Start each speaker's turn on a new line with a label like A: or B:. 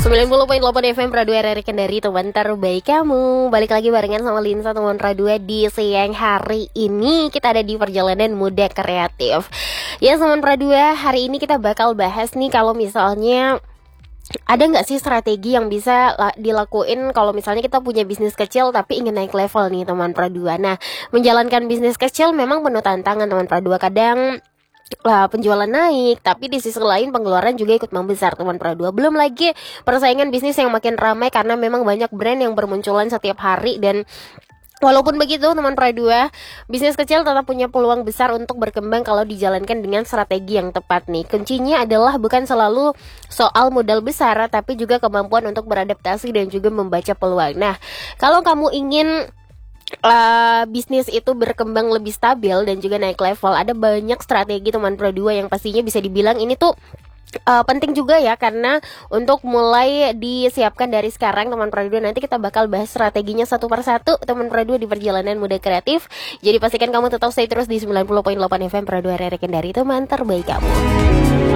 A: 90,8 FM Radio RRI Kendari, teman terbaik kamu. Balik lagi barengan sama Linsa, teman Radio di siang hari ini. Kita ada di perjalanan muda kreatif. Ya teman Radio, hari ini kita bakal bahas nih kalau misalnya ada nggak sih strategi yang bisa dilakuin kalau misalnya kita punya bisnis kecil tapi ingin naik level nih teman Pradua. Nah, menjalankan bisnis kecil memang penuh tantangan teman Pradua. Kadang penjualan naik, tapi di sisi lain pengeluaran juga ikut membesar teman Pradua. Belum lagi persaingan bisnis yang makin ramai karena memang banyak brand yang bermunculan setiap hari. Dan walaupun begitu teman Pradua, bisnis kecil tetap punya peluang besar untuk berkembang kalau dijalankan dengan strategi yang tepat nih. Kuncinya adalah bukan selalu soal modal besar, tapi juga kemampuan untuk beradaptasi dan juga membaca peluang. Nah, kalau kamu ingin bisnis itu berkembang lebih stabil dan juga naik level, ada banyak strategi teman Pradua yang pastinya bisa dibilang ini tuh penting juga ya, karena untuk mulai disiapkan dari sekarang teman Pradua. Nanti kita bakal bahas strateginya satu persatu teman Pradua di perjalanan muda kreatif. Jadi pastikan kamu tetap stay terus di 90,8 FM Pradua RRI Kendari, teman terbaik kamu.